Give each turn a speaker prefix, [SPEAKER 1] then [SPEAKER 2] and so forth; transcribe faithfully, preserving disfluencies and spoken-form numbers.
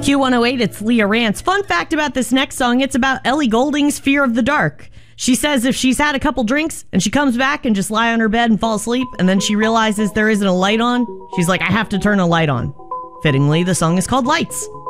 [SPEAKER 1] Q one oh eight, it's Leah Rance. Fun fact about this next song, it's about Ellie Goulding's fear of the dark. She says if she's had a couple drinks and she comes back and just lie on her bed and fall asleep, and then she realizes there isn't a light on, she's like, I have to turn a light on. Fittingly, the song is called Lights.